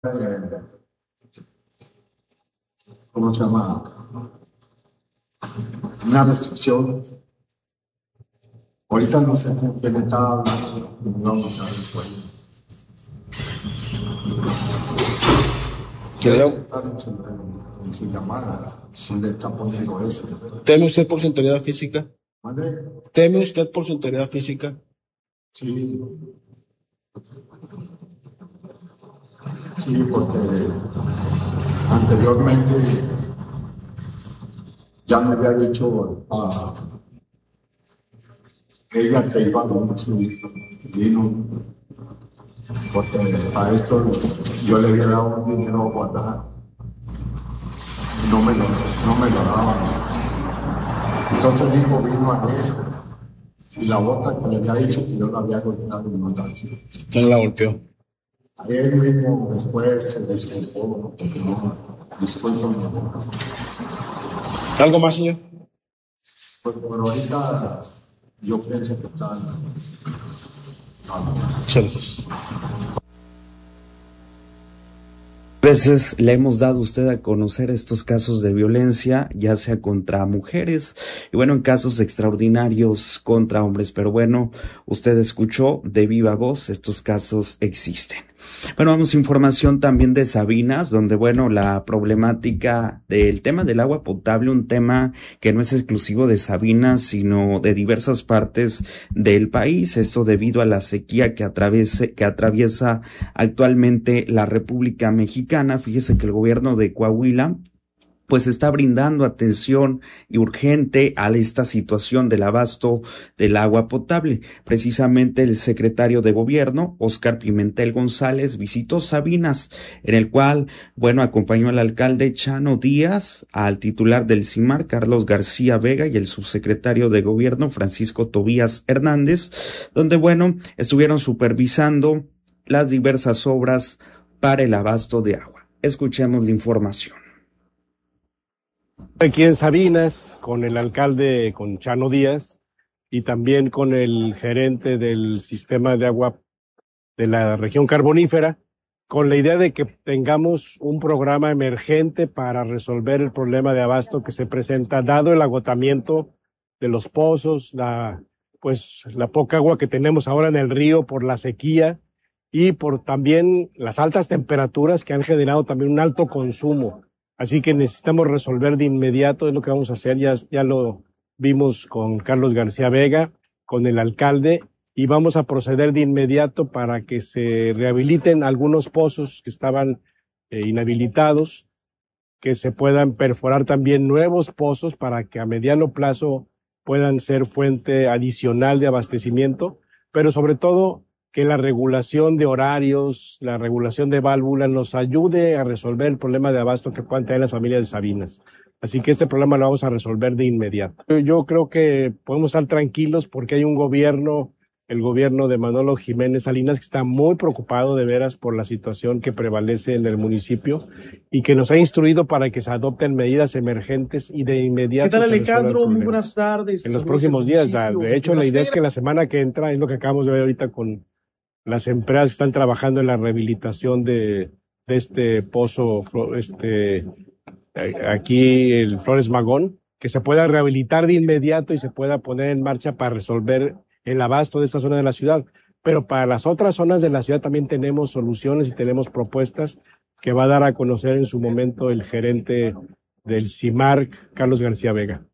¿cómo se llama? Una restricción. Ahorita no sé con quién estaba hablando, vamos a ver después. Creo. En sus llamadas, si le está poniendo eso. ¿Teme usted por su integridad física? ¿Vale? ¿Teme usted por su integridad física? Sí. Sí, porque anteriormente ya me había dicho a ella que iba con su vino, porque para esto yo le había dado un dinero a guardar, no me lo daban. Entonces el hijo vino a eso, y la bota que le había dicho que yo la había golpeado y no la hacía. ¿Quién la golpeó? A él mismo después se disculpó, porque no, discúlpame. ¿Algo más, señor? Pues por ahorita yo pienso que están. Gracias. Veces le hemos dado a usted a conocer estos casos de violencia, ya sea contra mujeres y bueno, en casos extraordinarios contra hombres, pero bueno, usted escuchó de viva voz, estos casos existen. Bueno, vamos a información también de Sabinas, donde bueno, la problemática del tema del agua potable, un tema que no es exclusivo de Sabinas, sino de diversas partes del país, esto debido a la sequía que atraviesa actualmente la República Mexicana. Fíjese que el gobierno de Coahuila pues está brindando atención urgente a esta situación del abasto del agua potable. Precisamente el secretario de Gobierno, Óscar Pimentel González, visitó Sabinas, en el cual, bueno, acompañó al alcalde Chano Díaz, al titular del CIMAR, Carlos García Vega, y el subsecretario de Gobierno, Francisco Tobías Hernández, donde, bueno, estuvieron supervisando las diversas obras para el abasto de agua. Escuchemos la información. Aquí en Sabinas, con el alcalde, con Chano Díaz, y también con el gerente del sistema de agua de la región carbonífera, con la idea de que tengamos un programa emergente para resolver el problema de abasto que se presenta, dado el agotamiento de los pozos, la poca agua que tenemos ahora en el río por la sequía y por también las altas temperaturas que han generado también un alto consumo. Así que necesitamos resolver de inmediato, es lo que vamos a hacer, ya lo vimos con Carlos García Vega, con el alcalde, y vamos a proceder de inmediato para que se rehabiliten algunos pozos que estaban inhabilitados, que se puedan perforar también nuevos pozos para que a mediano plazo puedan ser fuente adicional de abastecimiento, pero sobre todo que la regulación de horarios, la regulación de válvulas nos ayude a resolver el problema de abasto que puedan tener las familias de Sabinas. Así que este problema lo vamos a resolver de inmediato. Yo creo que podemos estar tranquilos porque hay un gobierno, el gobierno de Manolo Jiménez Salinas, que está muy preocupado de veras por la situación que prevalece en el municipio y que nos ha instruido para que se adopten medidas emergentes y de inmediato. ¿Qué tal, Alejandro? Muy buenas tardes. En los próximos días. De hecho, la idea es que la semana que entra, es lo que acabamos de ver ahorita con las empresas que están trabajando en la rehabilitación de este pozo, aquí el Flores Magón, que se pueda rehabilitar de inmediato y se pueda poner en marcha para resolver el abasto de esta zona de la ciudad. Pero para las otras zonas de la ciudad también tenemos soluciones y tenemos propuestas que va a dar a conocer en su momento el gerente del CIMAR, Carlos García Vega.